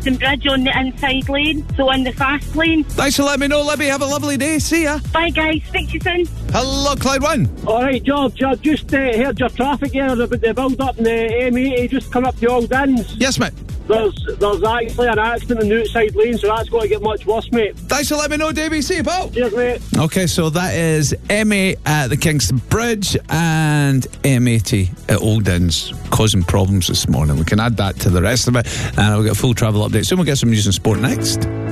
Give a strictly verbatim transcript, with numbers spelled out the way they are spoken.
Kingston Bridge on the inside lane, so in the fast lane. Thanks for letting me know, Libby. Have a lovely day. See ya. Bye, guys. Speak to you soon. Hello, Clyde One. All right, George, I've just uh, heard your traffic here about the build-up in the M eighty just come up to Old Inns. Yes, mate. There's there's actually an accident in the outside lane, so that's going to get much worse, mate. Thanks for letting me know, Davey. See you, pal. Cheers, mate. Okay, so that is M eight at the Kingston Bridge and M eighty at Old Inns, causing problems this morning. We can add that to the rest of it, and we'll get a full travel update. Soon we'll get some news and sport next.